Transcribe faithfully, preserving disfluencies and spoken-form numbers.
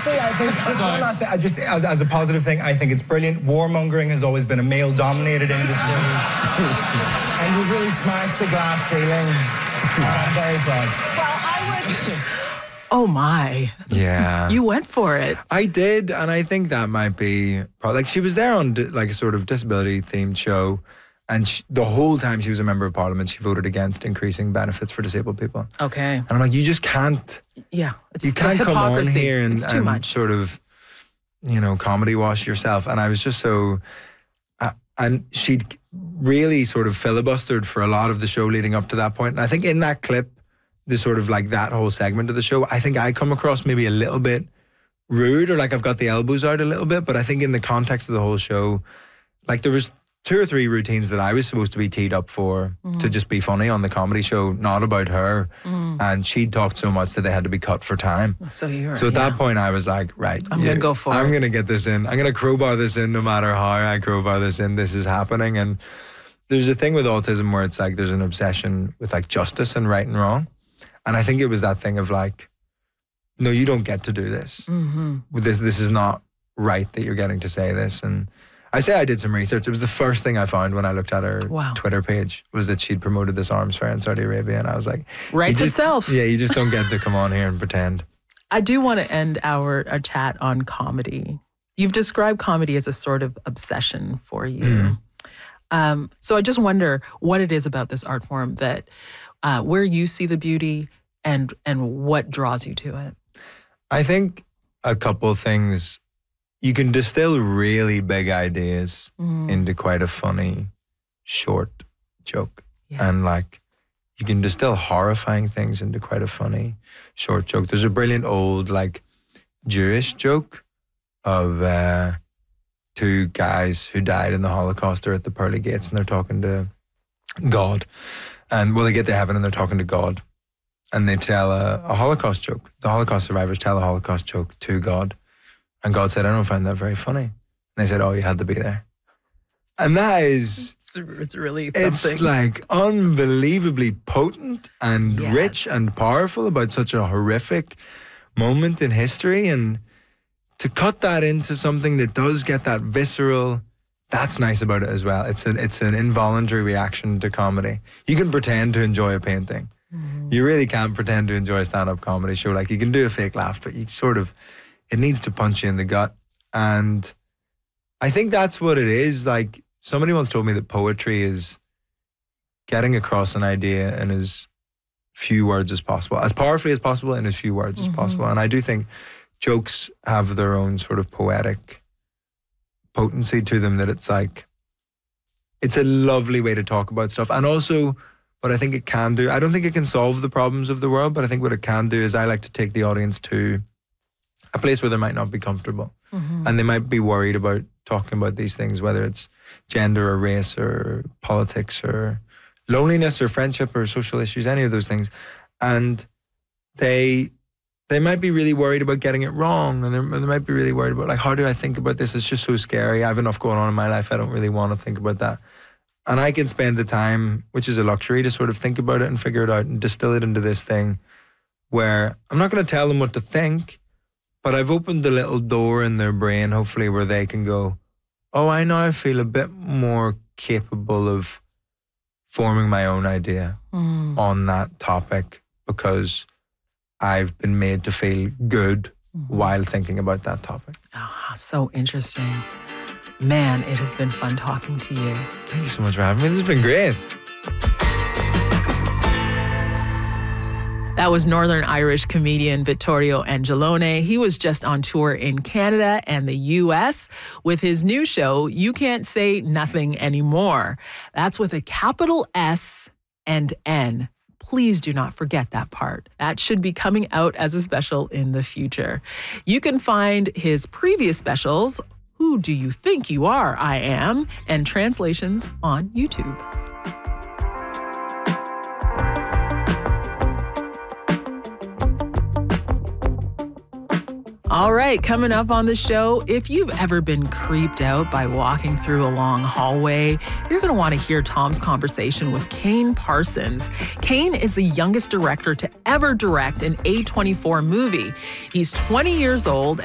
Honestly, I think, just one last thing, I just, as, as a positive thing, I think it's brilliant. Warmongering has always been a male-dominated industry. And you've really smashed the glass ceiling. I'm very proud. Well, I would... Oh, my. Yeah. You went for it. I did, and I think that might be... Like, she was there on, like, a sort of disability-themed show, and she, the whole time she was a member of parliament, she voted against increasing benefits for disabled people. Okay. And I'm like, you just can't... Yeah. It's you can't come on here and, it's too and much. sort of, you know, comedy wash yourself. And I was just so... Uh, and she'd really sort of filibustered for a lot of the show leading up to that point. And I think in that clip, the sort of like that whole segment of the show, I think I come across maybe a little bit rude, or like I've got the elbows out a little bit, but I think in the context of the whole show, like there was two or three routines that I was supposed to be teed up for mm. to just be funny on the comedy show, not about her. Mm. And she talked so much that they had to be cut for time. So you were, So at yeah. that point I was like, right, I'm going to go for I'm it. I'm going to get this in. I'm going to crowbar this in no matter how I crowbar this in. This is happening. And there's a thing with autism where it's like there's an obsession with like justice and right and wrong. And I think it was that thing of like, no, you don't get to do this. Mm-hmm. This this is not right that you're getting to say this. And I say I did some research. It was the first thing I found when I looked at her wow. Twitter page was that she'd promoted this arms fair in Saudi Arabia. And I was like... Writes just, itself. Yeah, you just don't get to come on here and pretend. I do want to end our, our chat on comedy. You've described comedy as a sort of obsession for you. Mm. Um, so I just wonder what it is about this art form that... Uh, where you see the beauty and and what draws you to it. I think a couple of things. You can distill really big ideas mm. into quite a funny, short joke. Yeah. And like, you can distill horrifying things into quite a funny, short joke. There's a brilliant old like Jewish joke of uh, two guys who died in the Holocaust are at the pearly gates and they're talking to God. And well, they get to heaven and they're talking to God. And they tell a, a Holocaust joke. The Holocaust survivors tell a Holocaust joke to God. And God said, I don't find that very funny. And they said, oh, you had to be there. And that is... It's, it's really something. It's like unbelievably potent and yes. rich and powerful about such a horrific moment in history. And to cut that into something that does get that visceral... That's nice about it as well. It's an it's an involuntary reaction to comedy. You can pretend to enjoy a painting. Mm-hmm. You really can't pretend to enjoy a stand-up comedy show. Like you can do a fake laugh, but you sort of, it needs to punch you in the gut. And I think that's what it is. Like somebody once told me that poetry is getting across an idea in as few words as possible, as powerfully as possible in as few words mm-hmm. as possible. And I do think jokes have their own sort of poetic potency to them, that it's like, it's a lovely way to talk about stuff. And also what I think it can do, I don't think it can solve the problems of the world, but I think what it can do is I like to take the audience to a place where they might not be comfortable mm-hmm. and they might be worried about talking about these things, whether it's gender or race or politics or loneliness or friendship or social issues, any of those things. And they they might be really worried about getting it wrong, and they might be really worried about, like, how do I think about this? It's just so scary. I have enough going on in my life. I don't really want to think about that. And I can spend the time, which is a luxury, to sort of think about it and figure it out and distill it into this thing where I'm not going to tell them what to think, but I've opened a little door in their brain, hopefully, where they can go, oh, I now feel a bit more capable of forming my own idea mm. on that topic because I've been made to feel good mm-hmm. while thinking about that topic. Oh, so interesting. Man, it has been fun talking to you. Thank you so much for having me. This has been great. That was Northern Irish comedian Vittorio Angelone. He was just on tour in Canada and the U S with his new show, You Can't Say Nothing Anymore. That's with a capital S and N. Please do not forget that part. That should be coming out as a special in the future. You can find his previous specials, Who Do You Think You Are, I Am, and translations on YouTube. All right, coming up on the show, if you've ever been creeped out by walking through a long hallway, you're going to want to hear Tom's conversation with Kane Parsons. Kane is the youngest director to ever direct an A twenty-four movie. He's twenty years old